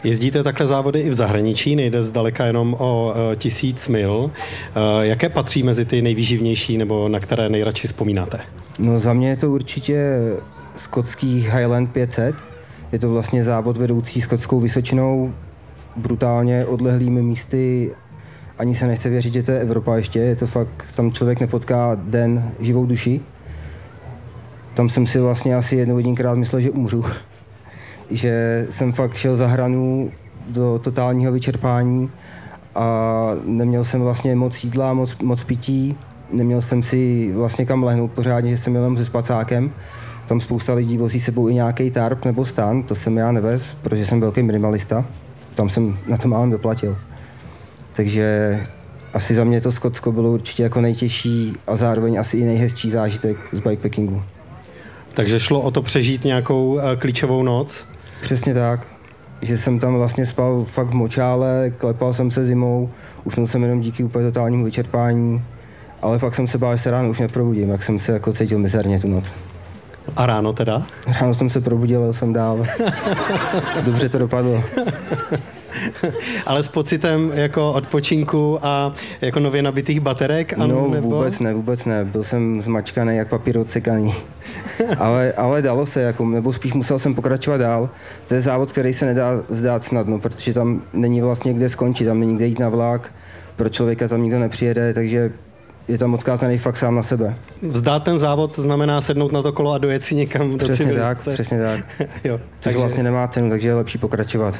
Jezdíte takhle závody i v zahraničí, nejde zdaleka jenom o 1000 mil. Jaké patří mezi ty nejvýživnější nebo na které nejradši vzpomínáte? No za mě je to určitě skotský Highland 500. Je to vlastně závod vedoucí skotskou Vysočinou, brutálně odlehlými místy. Ani se nechce věřit, že to je Evropa ještě. Je to fakt, tam člověk nepotká den živou duši. Tam jsem si vlastně asi jedinkrát myslel, že umřu. Že jsem fakt šel za hranu do totálního vyčerpání a neměl jsem vlastně moc jídla, moc pití. Neměl jsem si vlastně kam lehnout pořádně, že jsem jel se spacákem. Tam spousta lidí vozí sebou i nějaký tarp nebo stan, to jsem já nevez, protože jsem velký minimalista. Tam jsem na to málem doplatil. Takže asi za mě to Skotsko bylo určitě jako nejtěžší a zároveň asi i nejhezčí zážitek z bikepackingu. Takže šlo o to přežít nějakou klíčovou noc? Přesně tak, že jsem tam vlastně spal fakt v močále, klepal jsem se zimou, usnul jsem jenom díky úplně totálnímu vyčerpání, ale fakt jsem se bál, že se ráno už neprobudím, jak jsem se jako cítil mizerně tu noc. A ráno teda? Ráno jsem se probudil, jel jsem dál. Dobře to dopadlo. Ale s pocitem jako odpočinku a jako nově nabitých baterek? No nebo? Vůbec ne. Byl jsem zmačkaný jak papír odsekaný. ale dalo se, jako, nebo spíš musel jsem pokračovat dál. To je závod, který se nedá zdát snadno, protože tam není vlastně kde skončit, tam není kde jít na vlak, pro člověka tam nikdo nepřijede, takže je tam odkázaný fakt sám na sebe. Vzdát ten závod znamená sednout na to kolo a dojet si někam do civilizace. Přesně tak. Jo, což vlastně nemá cenu, takže je lepší pokračovat.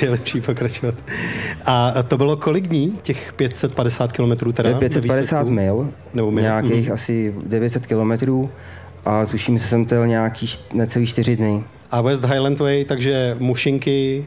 A to bylo kolik dní, těch 550 kilometrů teda? To je 550 mil, nějakých asi 900 kilometrů a tuším, že jsem to jel nějaký necelý 4 dny. A West Highland Way, takže mušinky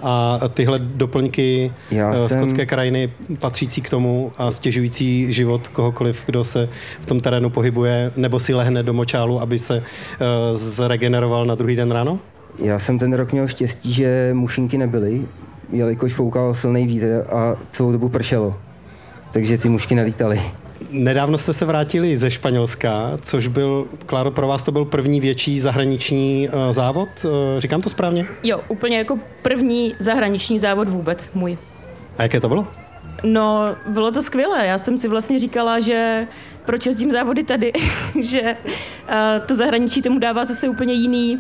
a tyhle doplňky skotské krajiny patřící k tomu a stěžující život kohokoliv, kdo se v tom terénu pohybuje, nebo si lehne do močálu, aby se zregeneroval na druhý den ráno? Já jsem ten rok měl štěstí, že mušinky nebyly, jelikož foukal silný vítr a celou dobu pršelo, takže ty mušky nelítaly. Nedávno jste se vrátili ze Španělska, což byl, Kláro, pro vás to byl první větší zahraniční závod, říkám to správně? Jo, úplně jako první zahraniční závod vůbec můj. A jaké to bylo? No, bylo to skvělé. Já jsem si vlastně říkala, že proč jezdím závody tady, že to zahraničí tomu dává zase úplně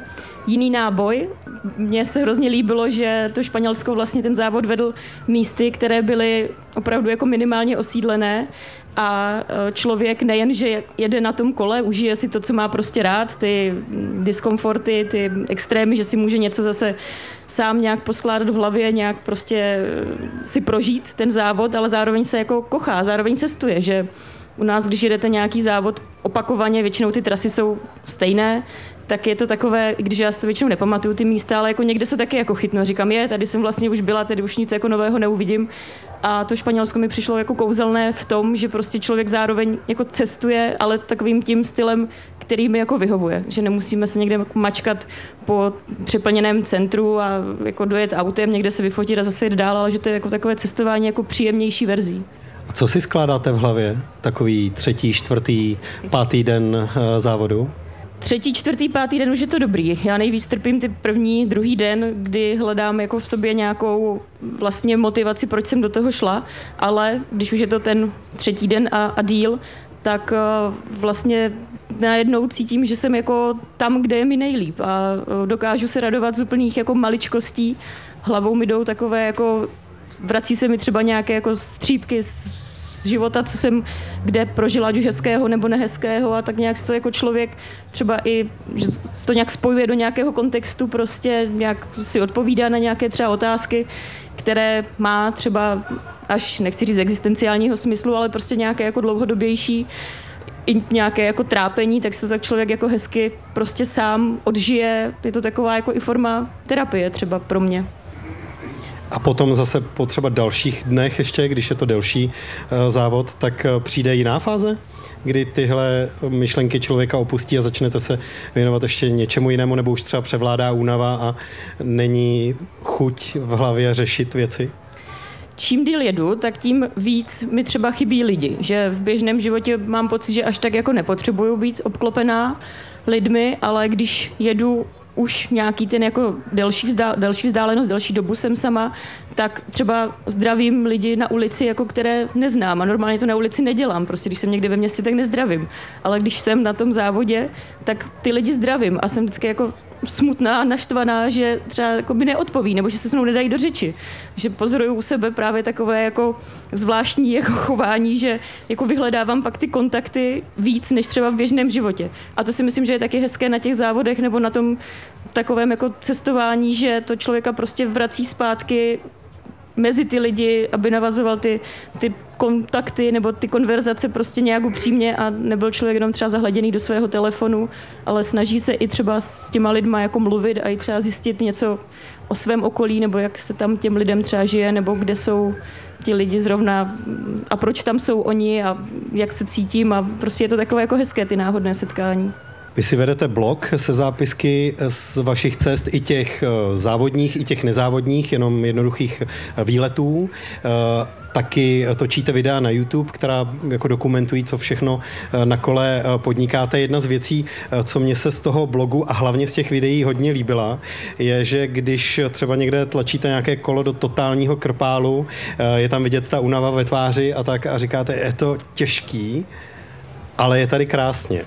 jiný náboj. Mně se hrozně líbilo, že to Španělsko vlastně ten závod vedl místy, které byly opravdu jako minimálně osídlené a člověk nejen, že jede na tom kole, užije si to, co má prostě rád, ty diskomforty, ty extrémy, že si může něco zase sám nějak poskládat v hlavě, nějak prostě si prožít ten závod, ale zároveň se jako kochá, zároveň cestuje, že u nás, když jedete nějaký závod opakovaně, většinou ty trasy jsou stejné, tak je to takové, i když já si to většinou nepamatuju ty místa, ale jako někde se taky jako chytnu. Říkám, tady jsem vlastně už byla, tady už nic jako nového neuvidím. A to Španělsko mi přišlo jako kouzelné v tom, že prostě člověk zároveň jako cestuje, ale takovým tím stylem, který mi jako vyhovuje. Že nemusíme se někde mačkat po přeplněném centru a jako dojet autem, někde se vyfotit a zase jít dál, ale že to je jako takové cestování jako příjemnější verzí. A co si skládáte v hlavě? Takový 3., 4., 5. den závodu? 3., 4., 5. den už je to dobrý. Já nejvíc trpím ty 1., 2. den, kdy hledám jako v sobě nějakou vlastně motivaci, proč jsem do toho šla, ale když už je to ten 3. den a díl, tak vlastně najednou cítím, že jsem jako tam, kde je mi nejlíp a dokážu se radovat z úplných jako maličkostí. Hlavou mi jdou takové jako, vrací se mi třeba nějaké jako střípky z života, co jsem kde prožila, ať už hezkého nebo nehezkého a tak nějak to jako člověk třeba i, že to nějak spojuje do nějakého kontextu, prostě nějak si odpovídá na nějaké třeba otázky, které má třeba až, nechci říct existenciálního smyslu, ale prostě nějaké jako dlouhodobější i nějaké jako trápení, tak se to tak člověk jako hezky prostě sám odžije. Je to taková jako i forma terapie třeba pro mě. A potom zase po třeba dalších dnech ještě, když je to delší závod, tak přijde jiná fáze, kdy tyhle myšlenky člověka opustí a začnete se věnovat ještě něčemu jinému, nebo už třeba převládá únava a není chuť v hlavě řešit věci? Čím díl jedu, tak tím víc mi třeba chybí lidi, že v běžném životě mám pocit, že až tak jako nepotřebuju být obklopená lidmi, ale když jedu už nějaký ten jako delší vzdálenost, delší dobu jsem sama, tak třeba zdravím lidi na ulici, jako které neznám a normálně to na ulici nedělám, prostě když jsem někde ve městě, tak nezdravím. Ale když jsem na tom závodě, tak ty lidi zdravím a jsem vždycky jako smutná a naštvaná, že třeba jako by neodpoví, nebo že se s mnou nedají do řeči. Že pozoruju u sebe právě takové jako zvláštní jako chování, že jako vyhledávám pak ty kontakty víc, než třeba v běžném životě. A to si myslím, že je taky hezké na těch závodech nebo na tom takovém jako cestování, že to člověka prostě vrací zpátky mezi ty lidi, aby navazoval ty kontakty nebo ty konverzace prostě nějak upřímně a nebyl člověk jenom třeba zahleděný do svého telefonu, ale snaží se i třeba s těma lidma jako mluvit a i třeba zjistit něco o svém okolí, nebo jak se tam těm lidem třeba žije, nebo kde jsou ti lidi zrovna a proč tam jsou oni a jak se cítím a prostě je to takové jako hezké ty náhodné setkání. Vy si vedete blog se zápisky z vašich cest, i těch závodních, i těch nezávodních, jenom jednoduchých výletů. Taky točíte videa na YouTube, která jako dokumentují, co všechno na kole podnikáte. Jedna z věcí, co mě se z toho blogu a hlavně z těch videí hodně líbila, je, že když třeba někde tlačíte nějaké kolo do totálního krpálu, je tam vidět ta únava ve tváři a tak a říkáte, je to těžký, ale je tady krásně.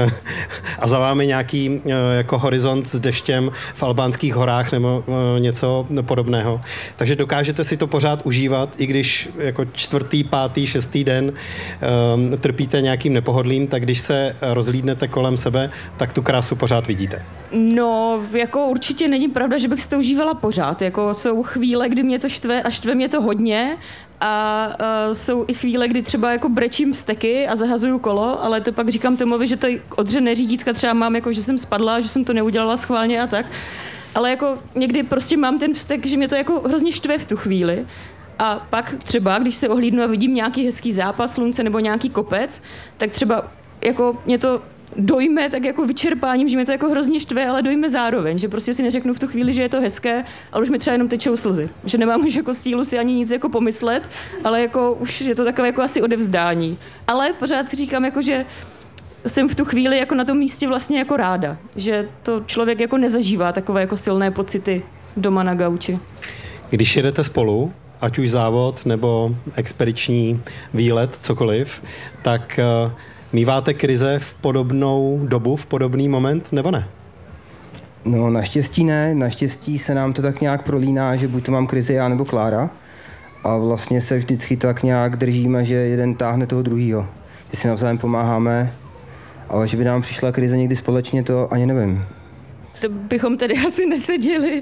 A za vámi nějaký jako horizont s deštěm v albánských horách nebo něco podobného. Takže dokážete si to pořád užívat, i když jako 4., 5., 6. den trpíte nějakým nepohodlím, tak když se rozhlídnete kolem sebe, tak tu krásu pořád vidíte. No, jako určitě není pravda, že bych si to užívala pořád. Jako jsou chvíle, kdy mě to štve a štve mě to hodně, a jsou i chvíle, kdy třeba jako brečím vzteky a zahazuju kolo, ale to pak říkám Tomovi, že to odřené řídítka třeba mám, jako že jsem spadla, že jsem to neudělala schválně a tak. Ale jako někdy prostě mám ten vztek, že mě to jako hrozně štve v tu chvíli. A pak třeba, když se ohlídnu a vidím nějaký hezký zápas slunce nebo nějaký kopec, tak třeba jako mě to dojme tak jako vyčerpáním, že mě to jako hrozně štve, ale dojme zároveň, že prostě si neřeknu v tu chvíli, že je to hezké, ale už mi třeba jenom tečou slzy. Že nemám už jako sílu si ani nic jako pomyslet, ale jako už je to takové jako asi odevzdání. Ale pořád si říkám jako, že jsem v tu chvíli jako na tom místě vlastně jako ráda, že to člověk jako nezažívá takové jako silné pocity doma na gauči. Když jedete spolu, ať už závod nebo expediční výlet, cokoliv, tak míváte krize v podobnou dobu, v podobný moment, nebo ne? No naštěstí ne, naštěstí se nám to tak nějak prolíná, že buď to mám krizi já nebo Klára a vlastně se vždycky tak nějak držíme, že jeden táhne toho druhýho, že si navzájem pomáháme, ale že by nám přišla krize někdy společně, to ani nevím. To bychom tedy asi neseděli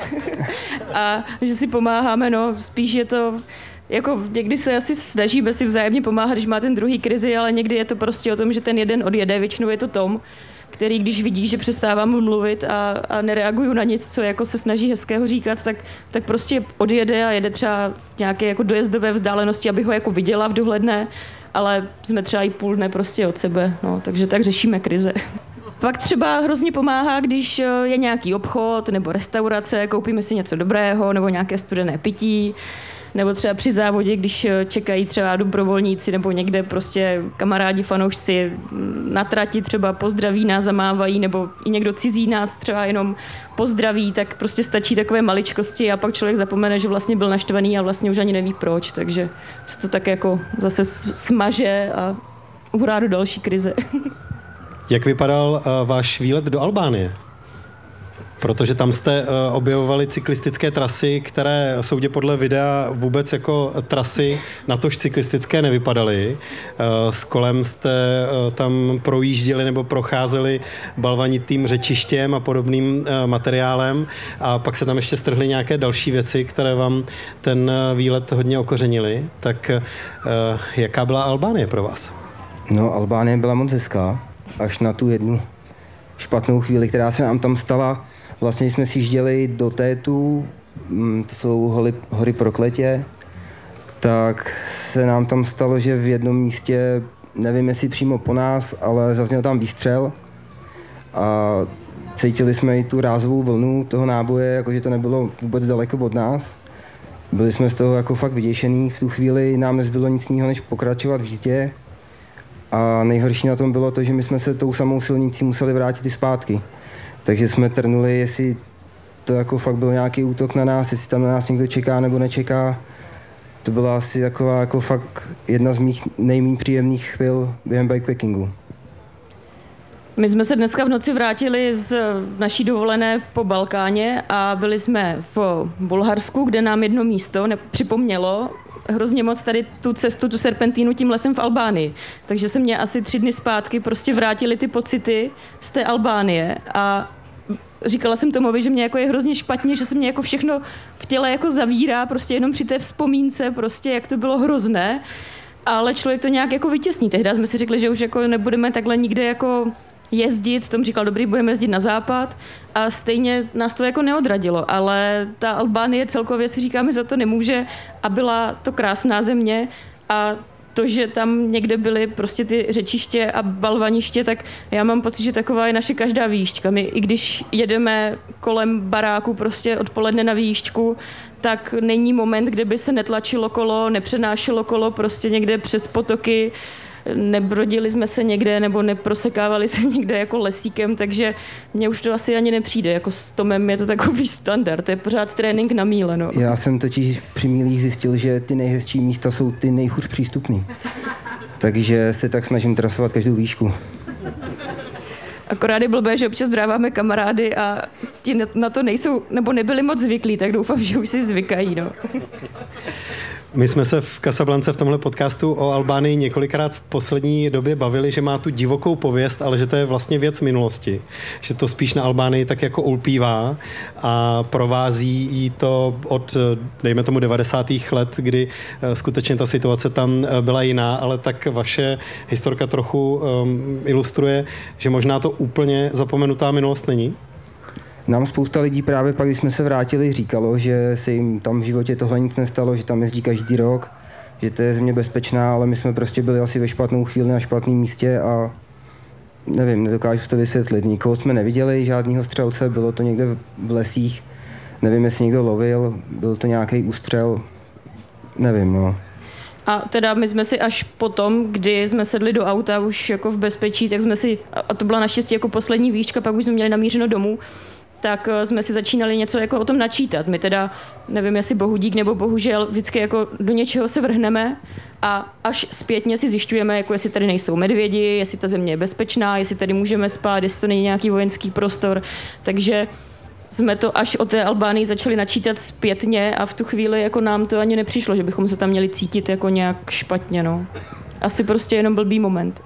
a že si pomáháme, no spíš je to jako někdy se asi snažíme si vzájemně pomáhat, když má ten druhý krizi, ale někdy je to prostě o tom, že ten jeden odjede, většinou je to Tom, který když vidí, že přestávám mluvit a nereaguju na nic, co jako se snaží hezkého říkat, tak prostě odjede a jede třeba v nějaké jako dojezdové vzdálenosti, aby ho jako viděla v dohledné, ale jsme třeba i půl dne prostě od sebe, no, takže tak řešíme krize. Pak třeba hrozně pomáhá, když je nějaký obchod nebo restaurace, koupíme si něco dobrého nebo nějaké studené pití, nebo třeba při závodě, když čekají třeba dobrovolníci nebo někde prostě kamarádi, fanoušci na trati třeba pozdraví nás, zamávají, nebo i někdo cizí nás třeba jenom pozdraví, tak prostě stačí takové maličkosti a pak člověk zapomene, že vlastně byl naštvaný a vlastně už ani neví proč, takže se to tak jako zase smaže a hurá do další krize. Jak vypadal váš výlet do Albánie? Protože tam jste objevovali cyklistické trasy, které soudě podle videa vůbec jako trasy natož cyklistické nevypadaly. S kolem jste tam projížděli nebo procházeli balvanitým řečištěm a podobným materiálem a pak se tam ještě strhly nějaké další věci, které vám ten výlet hodně okořenily. Tak jaká byla Albánie pro vás? No, Albánie byla moc hezká, až na tu jednu špatnou chvíli, která se nám tam stala. Vlastně jsme si jížděli do Tétu, to jsou hory Prokletě, tak se nám tam stalo, že v jednom místě, nevím jestli přímo po nás, ale zazněl tam výstřel a cítili jsme i tu rázovou vlnu toho náboje, jakože to nebylo vůbec daleko od nás. Byli jsme z toho jako fakt vyděšený, v tu chvíli nám nezbylo nic jiného, než pokračovat v jízdě a nejhorší na tom bylo to, že my jsme se tou samou silnicí museli vrátit i zpátky. Takže jsme trnuli, jestli to jako fakt byl nějaký útok na nás, jestli tam na nás někdo čeká nebo nečeká. To byla asi taková jako fakt jedna z mých nejméně příjemných chvil během bikepackingu. My jsme se dneska v noci vrátili z naší dovolené po Balkáně a byli jsme v Bulharsku, kde nám jedno místo připomnělo hrozně moc tady tu cestu, tu serpentínu tím lesem v Albánii. Takže se mě asi 3 dny zpátky prostě vrátily ty pocity z té Albánie a říkala jsem Tomovi, že mě jako je hrozně špatně, že se mě jako všechno v těle jako zavírá, prostě jenom při té vzpomínce, prostě jak to bylo hrozné, ale člověk to nějak jako vytěsní. Tehdy jsme si řekli, že už jako nebudeme takhle nikde jako jezdit, Tom říkal, dobrý, budeme jezdit na západ a stejně nás to jako neodradilo, ale ta Albánie celkově si říkáme, za to nemůže a byla to krásná země a to, že tam někde byly prostě ty řečiště a balvaniště, tak já mám pocit, že taková je naše každá výjížďka. My, i když jedeme kolem baráku prostě odpoledne na výjížďku, tak není moment, kde by se netlačilo kolo, nepřenášelo kolo prostě někde přes potoky, nebrodili jsme se někde nebo neprosekávali se někde jako lesíkem, takže mně už to asi ani nepřijde. Jako s Tomem je to takový standard, to je pořád trénink na míle. No. Já jsem totiž při mílích zjistil, že ty nejhezčí místa jsou ty nejhůř přístupný. Takže se tak snažím trasovat každou výšku. Akorát je blbé, že občas bráváme kamarády a ti na to nejsou, nebo nebyli moc zvyklí, tak doufám, že už si zvykají. No. My jsme se v Casablance v tomhle podcastu o Albánii několikrát v poslední době bavili, že má tu divokou pověst, ale že to je vlastně věc minulosti. Že to spíš na Albánii tak jako ulpívá a provází jí to od, dejme tomu, 90. let, kdy skutečně ta situace tam byla jiná, ale tak vaše historka trochu ilustruje, že možná to úplně zapomenutá minulost není? Nám spousta lidí právě pak, když jsme se vrátili, říkalo, že se jim tam v životě tohle nic nestalo, že tam jezdí každý rok, že to je země bezpečná, ale my jsme prostě byli asi ve špatnou chvíli na špatném místě a nevím, nedokážu to vysvětlit. Nikoho jsme neviděli, žádného střelce, bylo to někde v lesích, nevím, jestli někdo lovil, byl to nějaký ústřel, nevím, no. A teda my jsme si až potom, kdy jsme sedli do auta už jako v bezpečí, tak jsme si, a to byla naštěstí jako poslední výška, pak už jsme měli namířeno domů, tak jsme si začínali něco jako o tom načítat. My teda, nevím, jestli bohudík nebo bohužel, vždycky jako do něčeho se vrhneme a až zpětně si zjišťujeme, jako jestli tady nejsou medvědi, jestli ta země je bezpečná, jestli tady můžeme spát, jestli to není nějaký vojenský prostor. Takže jsme to až o té Albánii začali načítat zpětně a v tu chvíli jako nám to ani nepřišlo, že bychom se tam měli cítit jako nějak špatně. No. Asi prostě jenom blbý moment.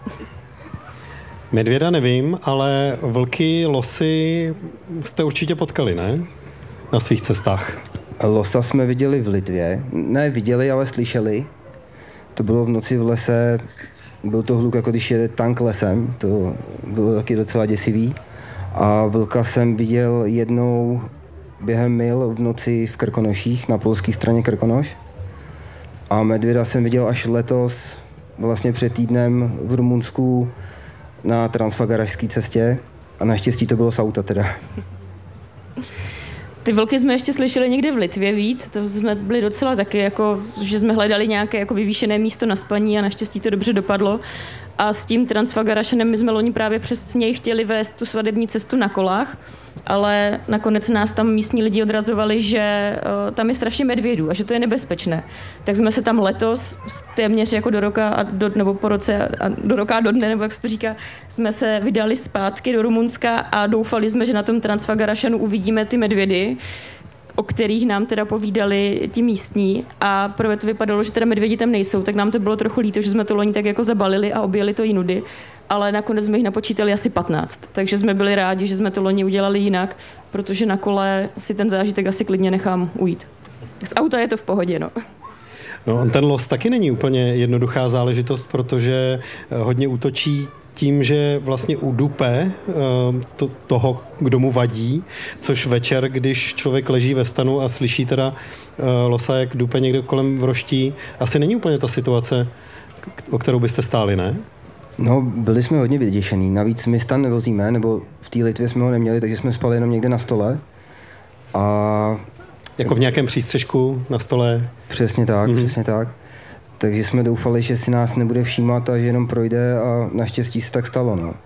Medvěda nevím, ale vlky, losy jste určitě potkali, ne? Na svých cestách. Losa jsme viděli v Litvě. Ne viděli, ale slyšeli. To bylo v noci v lese. Byl to hluk, jako když jede tank lesem. To bylo taky docela děsivý. A vlka jsem viděl jednou během mil v noci v Krkonoších, na polské straně Krkonoš. A medvěda jsem viděl až letos, vlastně před týdnem v Rumunsku na transfagarašské cestě. A naštěstí to bylo z auta teda. Ty vlky jsme ještě slyšeli někde v Litvě vít, to jsme byli docela taky, jako, že jsme hledali nějaké jako vyvýšené místo na spaní a naštěstí to dobře dopadlo. A s tím Transfagarašanem my jsme loni právě přes něj chtěli vést tu svatební cestu na kolách, ale nakonec nás tam místní lidi odrazovali, že tam je strašně medvědů a že to je nebezpečné. Tak jsme se tam letos, téměř jako do roka, nebo po roce, a do roka a do dne, nebo jak se to říká, jsme se vydali zpátky do Rumunska a doufali jsme, že na tom Transfagarašanu uvidíme ty medvědy, o kterých nám teda povídali ti místní a prvé to vypadalo, že teda medvědi tam nejsou, tak nám to bylo trochu líto, že jsme to loni tak jako zabalili a objeli to jinudy, ale nakonec jsme jich napočítali asi 15, takže jsme byli rádi, že jsme to loni udělali jinak, protože na kole si ten zážitek asi klidně nechám ujít. Z auta je to v pohodě, no. No, ten los taky není úplně jednoduchá záležitost, protože hodně útočí tím, že vlastně udupe toho, kdo mu vadí, což večer, když člověk leží ve stanu a slyší teda losa, jak dupe někde kolem vroští, asi není úplně ta situace, o kterou byste stáli, ne? No, byli jsme hodně vyděšený. Navíc my stan nevozíme, nebo v té Litvě jsme ho neměli, takže jsme spali jenom někde na stole. A jako v nějakém přístřežku na stole? Přesně tak, přesně tak. Takže jsme doufali, že si nás nebude všímat a že jenom projde a naštěstí se tak stalo, no.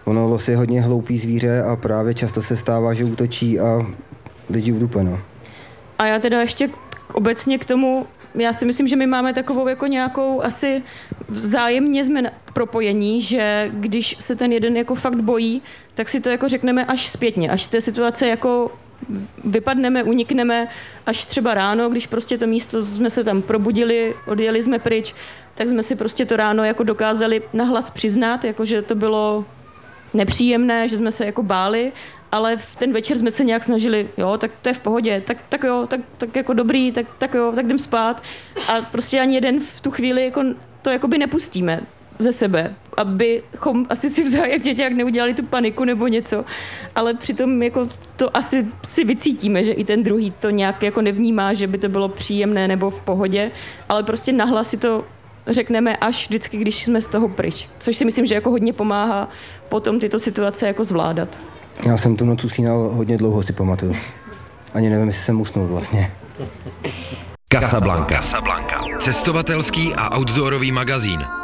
Ono los je hodně hloupý zvíře a právě často se stává, že útočí a lidi udupe, no. A já teda ještě obecně k tomu, já si myslím, že my máme takovou jako nějakou asi vzájemně jsme propojení, že když se ten jeden jako fakt bojí, tak si to jako řekneme až zpětně, až z té situace jako vypadneme, unikneme, až třeba ráno, když prostě to místo jsme se tam probudili, odjeli jsme pryč, tak jsme si prostě to ráno jako dokázali nahlas přiznat, jako že to bylo nepříjemné, že jsme se jako báli, ale v ten večer jsme se nějak snažili, jo, tak to je v pohodě, tak jo, tak jako dobrý, tak jo, tak jdem spát. A prostě ani jeden v tu chvíli jako to jakoby nepustíme ze sebe, abychom asi si vzájemně nějak neudělali tu paniku nebo něco, ale přitom jako to asi si vycítíme, že i ten druhý to nějak jako nevnímá, že by to bylo příjemné nebo v pohodě, ale prostě nahlas si to řekneme až vždycky, když jsme z toho pryč. Což si myslím, že jako hodně pomáhá potom tyto situace jako zvládat. Já jsem tu noc usínal hodně dlouho, si pamatuju. Ani nevím, jestli jsem usnul vlastně. Casablanca. Cestovatelský a outdoorový magazín.